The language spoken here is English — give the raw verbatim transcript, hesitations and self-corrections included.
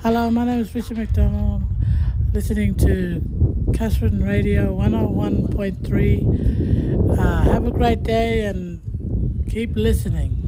Hello, my name is Richard McDonald, listening to Catherine Radio one oh one point three. Uh, have a great day and keep listening.